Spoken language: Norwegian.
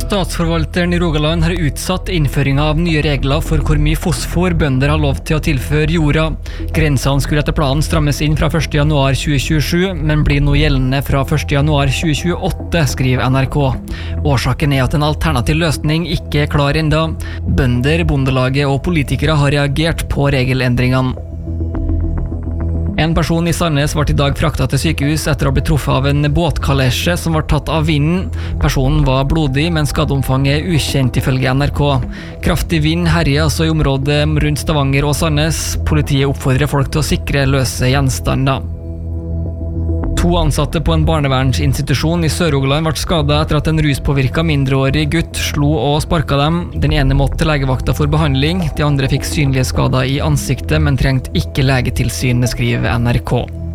Statsforvalteren I Rogaland har utsatt innføringen av nye regler for hvor mye fosfor bønder har lov til å tilføre jorda. Grensene skulle etter planen strammes inn fra 1. januar 2027, men blir nå gjeldende fra 1. januar 2028, skriver NRK. Årsaken at en alternativ løsning ikke klar enda. Bønder, bondelaget og politikere har reagert på regelendringene. En person I Sandnes ble I dag fraktet til sykehus etter å bli truffet av en båtkalesje som var tatt av vinden. Personen var blodig, men skadeomfanget ukjent ifølge NRK. Kraftig vind herjer altså I området rundt Stavanger og Sandnes. Politiet oppfordrer folk til å sikre løse gjenstander. 2 ansatte på en barnevernsinstitusjon I Sør-Rogaland ble skadet etter at en ruspåvirket mindreårig gutt slo og sparket dem. Den ene måtte til legevakta for behandling, de andre fikk synlige skader I ansiktet, men trengte ikke legetilsyn, skriver NRK.